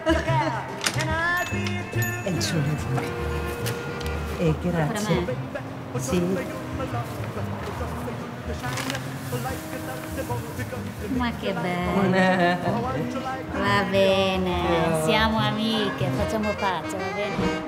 E giù le vuoi. E grazie. Per me? Sì. Ma che bello. Va bene, siamo amiche, facciamo pace, va bene?